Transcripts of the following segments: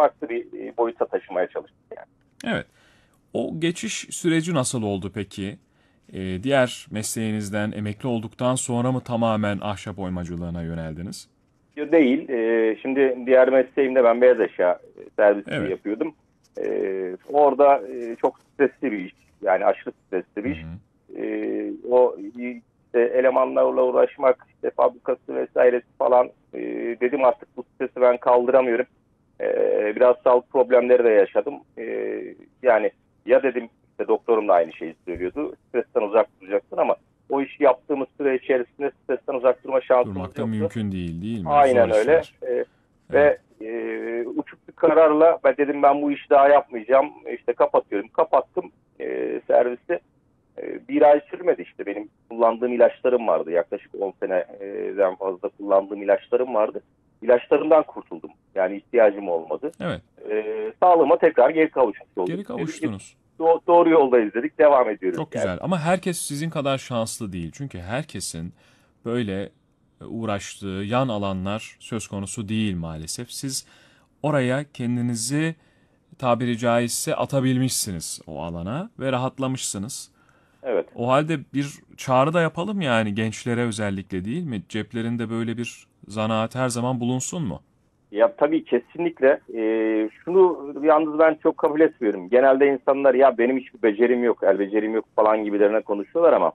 farklı bir boyuta taşımaya çalıştık yani. Evet. O geçiş süreci nasıl oldu peki? Diğer mesleğinizden emekli olduktan sonra mı tamamen ahşap oymacılığına yöneldiniz? Değil. Şimdi diğer mesleğimde ben beyaz eşya servisliği Evet. yapıyordum. Orada çok stresli bir iş. Yani aşırı stresli Hı bir iş. hı. O işte elemanlarla uğraşmak, işte fabrikası vesairesi falan, dedim artık bu stresi ben kaldıramıyorum. Biraz sağlık problemleri de yaşadım. Yani ya dedim, işte doktorum da aynı şeyi söylüyordu. Stresten uzak duracaksın ama o işi yaptığımız süre içerisinde stresten uzak durma şansımız Durmak da yoktu. mümkün değil, değil mi? Zor Aynen öyle. işler. Evet. Ve uçuk bir kararla ben bu işi daha yapmayacağım. İşte kapatıyorum. Kapattım servisi. Bir ay sürmedi işte. Benim kullandığım ilaçlarım vardı. Yaklaşık 10 seneden fazla kullandığım ilaçlarım vardı. İlaçlarımdan kurtuldum. Yani ihtiyacım olmadı. Evet. Sağlığıma tekrar geri kavuşmuş oldum. Geri Dedik ki kavuştunuz. doğru yoldayız dedik. Devam ediyoruz Çok yani. güzel. Ama herkes sizin kadar şanslı değil. Çünkü herkesin böyle uğraştığı yan alanlar söz konusu değil maalesef. Siz oraya kendinizi tabiri caizse atabilmişsiniz o alana ve rahatlamışsınız. Evet. O halde bir çağrı da yapalım yani gençlere özellikle değil mi? Ceplerinde böyle bir zanaat her zaman bulunsun mu? Ya tabii kesinlikle. Şunu yalnız ben çok kabul etmiyorum. Genelde insanlar ya benim hiçbir becerim yok, el becerim yok falan gibilerine konuşuyorlar ama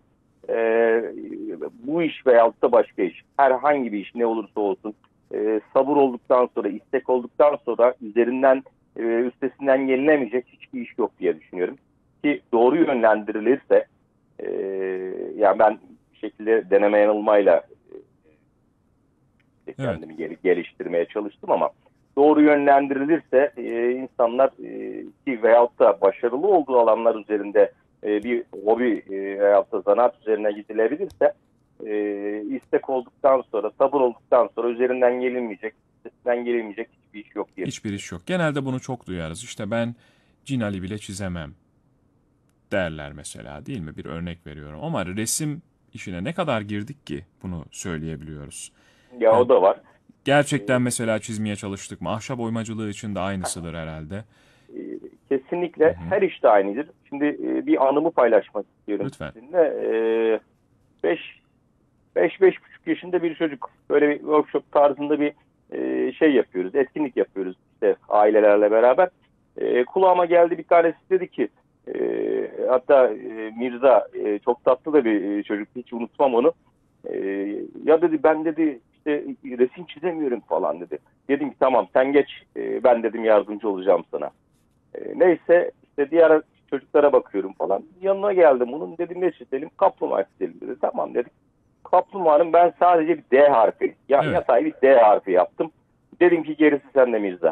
bu iş veyahut da başka iş, herhangi bir iş ne olursa olsun, sabır olduktan sonra, istek olduktan sonra üstesinden gelinemeyecek hiçbir iş yok diye düşünüyorum. Ki doğru yönlendirilirse, e, yani ben bir şekilde deneme yanılmayla Evet. kendimi geliştirmeye çalıştım ama doğru yönlendirilirse insanlar, ki veyahut da başarılı olduğu alanlar üzerinde bir hobi veyahut da zanaat üzerine gidilebilirse, istek olduktan sonra, sabır olduktan sonra üstesinden gelinmeyecek hiçbir iş yok diye Hiçbir düşünüyorum. iş yok. Genelde bunu çok duyarız. İşte ben Cinali bile çizemem derler mesela değil mi? Bir örnek veriyorum. Ama resim işine ne kadar girdik ki bunu söyleyebiliyoruz. Ya Yani o da var. gerçekten mesela çizmeye çalıştık mı? Ahşap oymacılığı için de aynısıdır herhalde. E, Hı Kesinlikle hı. her işte aynıdır. Şimdi bir anımı paylaşmak istiyorum Lütfen. sizinle. 5 5,5 yaşında bir çocuk. Böyle bir workshop tarzında bir şey yapıyoruz. Etkinlik yapıyoruz işte ailelerle beraber. Kulağıma geldi, bir tanesi dedi ki, hatta Mirza, çok tatlı da bir çocuk, hiç unutmam onu. E, Ya dedi, ben dedi işte resim çizemiyorum falan dedi. Dedim ki tamam sen geç, ben dedim yardımcı olacağım sana. Neyse işte diğer çocuklara bakıyorum falan. Yanına geldim onun, dedim ne çizelim? Kaplumbağa çizelim dedi. Tamam dedik. Kaplumbağanın ben sadece bir D harfi, Evet. yatay bir D harfi yaptım. Dedim ki gerisi sende Mirza.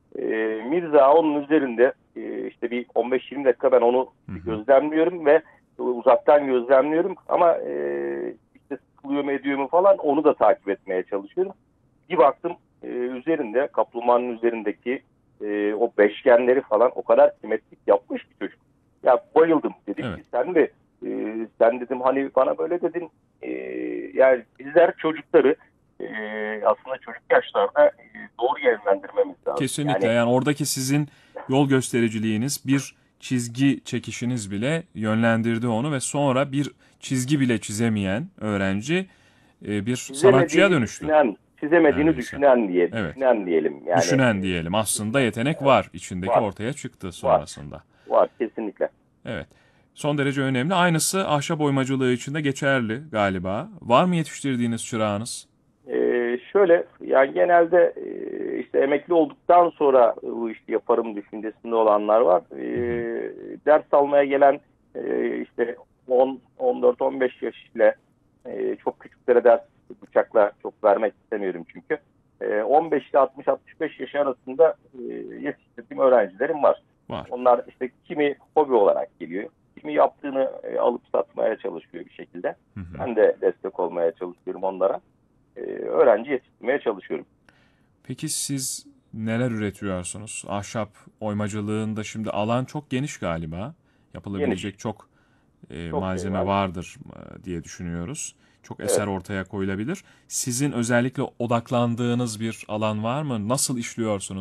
Mirza onun üzerinde işte bir 15-20 dakika ben onu Hı hı. gözlemliyorum ve uzaktan gözlemliyorum ama işte sıkılıyor mu ediyor mu falan onu da takip etmeye çalışıyorum. Bir baktım, üzerinde, kaplumbağanın üzerindeki o beşgenleri falan o kadar simetrik yapmış ki çocuk. Ya bayıldım, dedim Evet. ki sen dedim hani bana böyle dedin, e, yani bizler çocukları aslında çocuk yaşlarda doğru yönlendirmemiz lazım. Kesinlikle. Yani Yani oradaki sizin yol göstericiliğiniz, bir çizgi çekişiniz bile yönlendirdi onu ve sonra bir çizgi bile çizemeyen öğrenci bir sanatçıya çizemediğini dönüştü düşünen, çizemediğini neredeyse. düşünen Evet. düşünen diyelim. Yani Düşünen diyelim. Aslında yetenek evet, var. İçindeki var, ortaya çıktı var, sonrasında. var kesinlikle. Evet. Son derece önemli. Aynısı ahşap oymacılığı için de geçerli galiba. Var mı yetiştirdiğiniz çırağınız? Şöyle yani genelde işte emekli olduktan sonra bu işi yaparım düşüncesinde olanlar var. Hı hı. Ders almaya gelen işte 10, 14, 15 yaş ile çok küçüklere ders bıçakla çok vermek istemiyorum çünkü. 15 ile 60-65 yaş arasında yetiştirdiğim öğrencilerim var. Var. Onlar işte kimi hobi olarak geliyor, kimi yaptığını alıp satmaya çalışıyor bir şekilde. Hı hı. Ben de destek olmaya çalışıyorum onlara. Öğrenci yetiştirmeye çalışıyorum. Peki siz neler üretiyorsunuz? Ahşap oymacılığında şimdi alan çok geniş galiba. Geniş, Yapılabilecek çok çok şey malzeme var. vardır diye düşünüyoruz. Çok eser Evet. ortaya koyulabilir. Sizin özellikle odaklandığınız bir alan var mı? Nasıl işliyorsunuz?